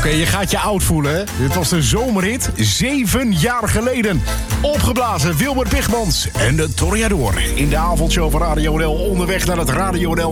Oké, je gaat je oud voelen, hè? Dit was de zomerhit 7 jaar geleden. Opgeblazen Wilbert Bigmans en de Toreador. In de avondshow van Radio NL onderweg naar het Radio NL